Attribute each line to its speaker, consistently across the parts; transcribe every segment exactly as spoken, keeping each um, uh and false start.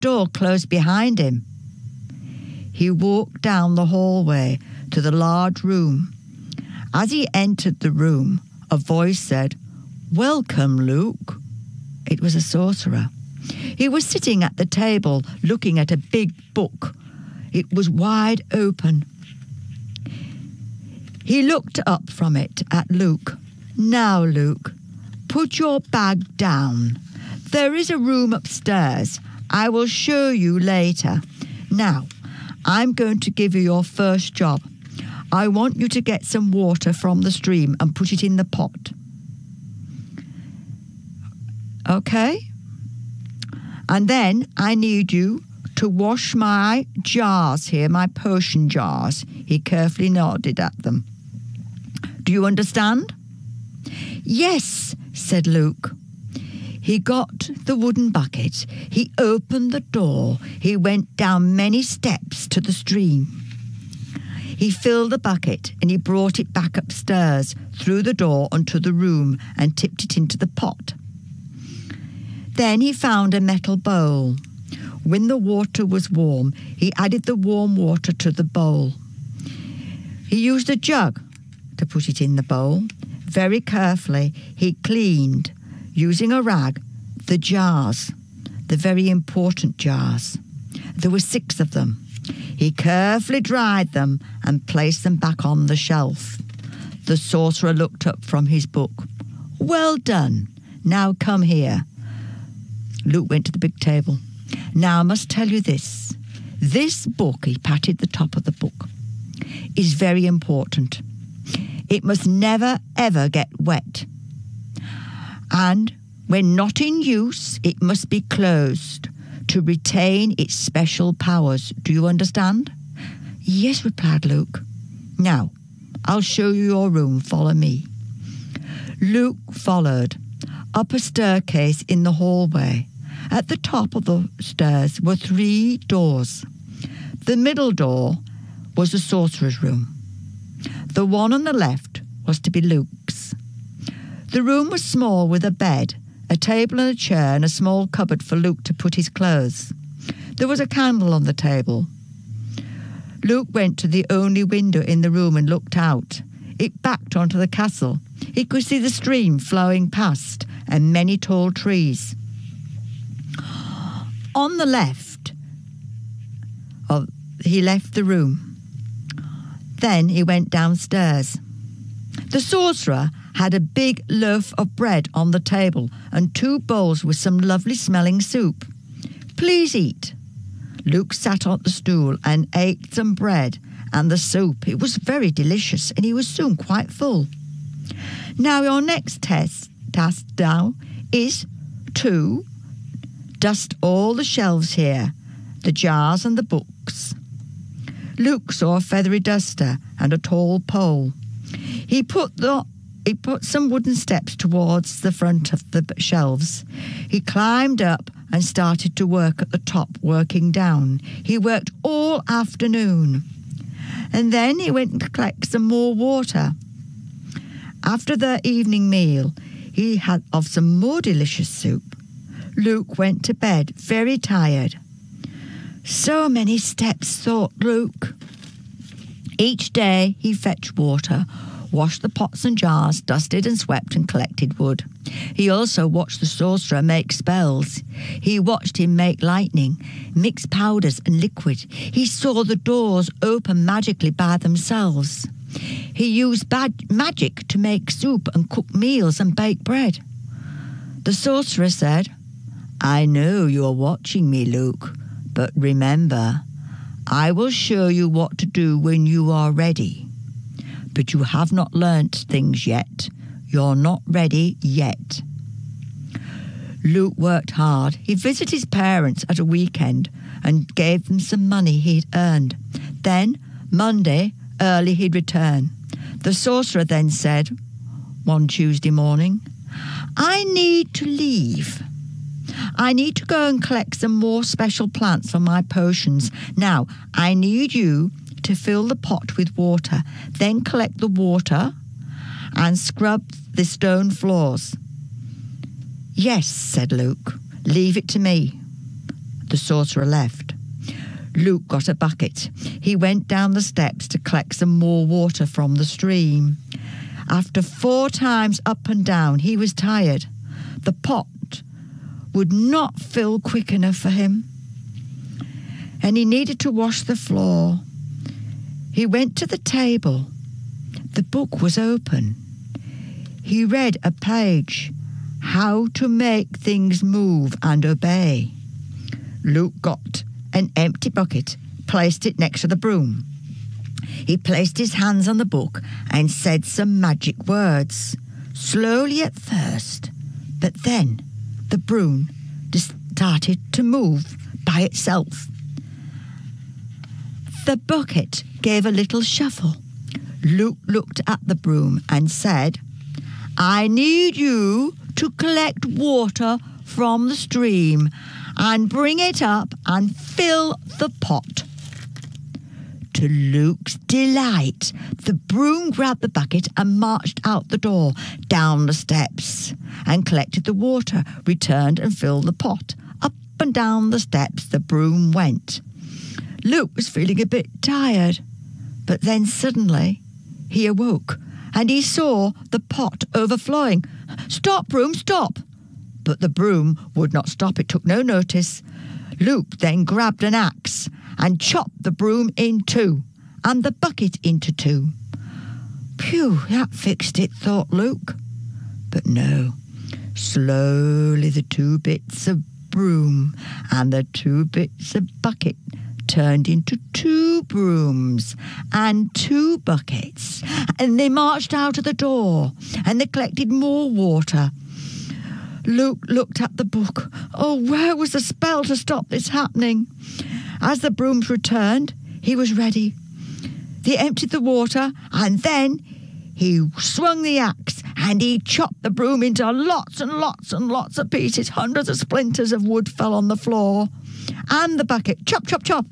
Speaker 1: door closed behind him. He walked down the hallway to the large room. As he entered the room, a voice said, "Welcome, Luke." It was a sorcerer. He was sitting at the table looking at a big book. It was wide open. He looked up from it at Luke. "Now, Luke, put your bag down. There is a room upstairs. I will show you later. Now, I'm going to give you your first job. I want you to get some water from the stream and put it in the pot. Okay? And then I need you to wash my jars here, my potion jars." He carefully nodded at them. "Do you understand?" "Yes," said Luke. He got the wooden bucket. He opened the door. He went down many steps to the stream. He filled the bucket and he brought it back upstairs through the door onto the room and tipped it into the pot. Then he found a metal bowl. When the water was warm, he added the warm water to the bowl. He used a jug to put it in the bowl. Very carefully, he cleaned, using a rag, the jars, the very important jars. There were six of them. He carefully dried them and placed them back on the shelf. The sorcerer looked up from his book. "Well done. Now come here." Luke went to the big table. "Now I must tell you this. This book," he patted the top of the book, "is very important. It must never, ever get wet. And when not in use, it must be closed to retain its special powers. Do you understand?" "Yes," replied Luke. "Now, I'll show you your room. Follow me." Luke followed up a staircase in the hallway. At the top of the stairs were three doors. The middle door was the sorcerer's room. The one on the left was to be Luke's. The room was small with a bed, a table and a chair and a small cupboard for Luke to put his clothes. There was a candle on the table. Luke went to the only window in the room and looked out. It backed onto the castle. He could see the stream flowing past and many tall trees. On the left, oh, he left the room. Then he went downstairs. The sorcerer had a big loaf of bread on the table and two bowls with some lovely smelling soup. "Please eat." Luke sat on the stool and ate some bread and the soup. It was very delicious and he was soon quite full. "Now your next test, task now is to dust all the shelves here, the jars and the books." Luke saw a feathery duster and a tall pole. He put the he put some wooden steps towards the front of the shelves. He climbed up and started to work at the top, working down. He worked all afternoon. And then he went to collect some more water. After the evening meal, he had of some more delicious soup. Luke went to bed, very tired. So many steps, thought Luke. Each day he fetched water, washed the pots and jars, dusted and swept and collected wood. He also watched the sorcerer make spells. He watched him make lightning, mix powders and liquid. He saw the doors open magically by themselves. He used bad magic to make soup and cook meals and bake bread. The sorcerer said, "I know you are watching me, Luke, but remember, I will show you what to do when you are ready. But you have not learnt things yet. You're not ready yet." Luke worked hard. He visited his parents at a weekend and gave them some money he'd earned. Then, Monday, early he'd return. The sorcerer then said, one Tuesday morning, "I need to leave. I need to go and collect some more special plants for my potions. Now, I need you to fill the pot with water, then collect the water and scrub the stone floors." "Yes," said Luke. "Leave it to me." the sorcerer left. Luke got a bucket. He went down the steps to collect some more water from the stream. After four times up and down, he was tired. The pot would not fill quick enough for him, and he needed to wash the floor. He went to the table. The book was open. He read a page, How to Make Things Move and Obey. Luke got an empty bucket, placed it next to the broom. He placed his hands on the book and said some magic words, slowly at first, but then the broom just started to move by itself. The bucket gave a little shuffle. Luke looked at the broom and said, I need you to collect water from the stream and bring it up and fill the pot. To Luke's delight, the broom grabbed the bucket and marched out the door, down the steps, and collected the water, returned and filled the pot. Up and down the steps the broom went. Luke was feeling a bit tired, but then suddenly he awoke and he saw the pot overflowing. Stop, broom, stop! But the broom would not stop. It took no notice. Luke then grabbed an axe and chopped the broom in two and the bucket into two. Phew, that fixed it, thought Luke. But no, slowly the two bits of broom and the two bits of bucket turned into two brooms and two buckets, and they marched out of the door and they collected more water. Luke looked at the book. Oh, where was the spell to stop this happening? As the brooms returned, he was ready. They emptied the water, and then he swung the axe and he chopped the broom into lots and lots and lots of pieces. Hundreds of splinters of wood fell on the floor. And the bucket, chop, chop, chop.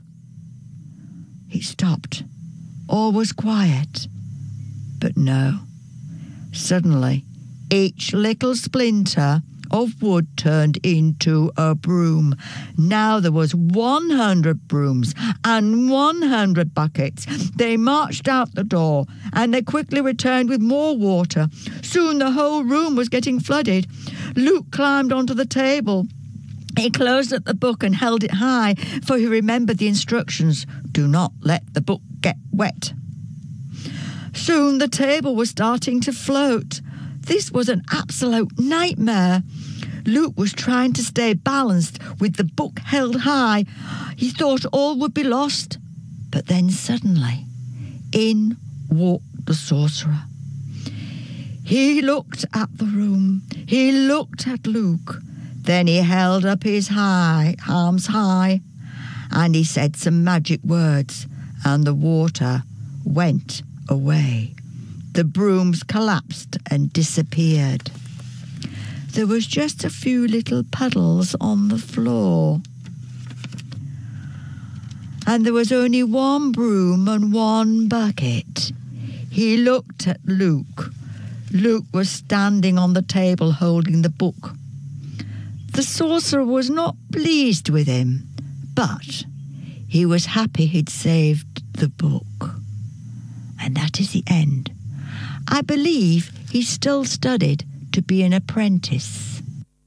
Speaker 1: He stopped. All was quiet. But no. Suddenly, each little splinter of wood turned into a broom. Now there was one hundred brooms and one hundred buckets. They marched out the door and they quickly returned with more water. Soon the whole room was getting flooded. Luke climbed onto the table. He closed up the book and held it high, for he remembered the instructions. Do not let the book get wet. Soon the table was starting to float. This was an absolute nightmare. Luke was trying to stay balanced with the book held high. He thought all would be lost. But then suddenly, in walked the sorcerer. He looked at the room. He looked at Luke. Then he held up his high, arms high, and he said some magic words, and the water went away. The brooms collapsed and disappeared. There was just a few little puddles on the floor. And there was only one broom and one bucket. He looked at Luke. Luke was standing on the table holding the book. The sorcerer was not pleased with him, but he was happy he'd saved the book. And that is the end. I believe he still studied to be an apprentice.